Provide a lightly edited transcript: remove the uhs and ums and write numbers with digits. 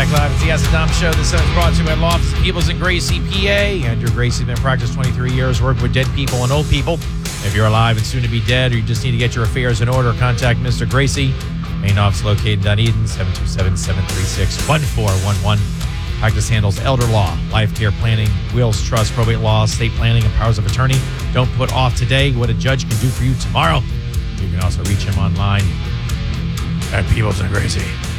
back live. It's the Ask Dom Show. This is brought to you by Loftus Peebles in Gracie, PA. Andrew Gracie has been practicing 23 years, working with dead people and old people. If you're alive and soon to be dead, or you just need to get your affairs in order, contact Mr. Gracie. Main office located in Dunedin, 727-736-1411. Practice handles elder law, life care planning, wills, trust, probate law, estate planning, and powers of attorney. Don't put off today what a judge can do for you tomorrow. You can also reach him online at Peebles and Gracie.